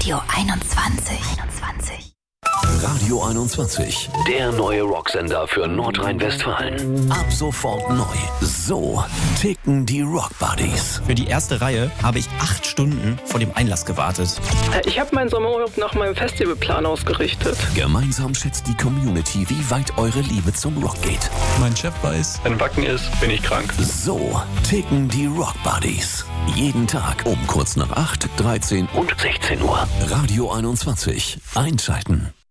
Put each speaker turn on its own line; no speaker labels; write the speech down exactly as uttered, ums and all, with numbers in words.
Radio einundzwanzig. einundzwanzig.
Radio einundzwanzig, der neue Rocksender für Nordrhein-Westfalen. Ab sofort neu. So ticken die Rock Buddies.
Für die erste Reihe habe ich acht Stunden vor dem Einlass gewartet.
Ich habe meinen Sommerurlaub nach meinem Festivalplan ausgerichtet.
Gemeinsam schätzt die Community, wie weit eure Liebe zum Rock geht.
Mein Chef weiß, wenn Wacken ist, bin ich krank.
So ticken die Rock Buddies. Jeden Tag um kurz nach acht, dreizehn und sechzehn Uhr. Radio einundzwanzig. Einschalten.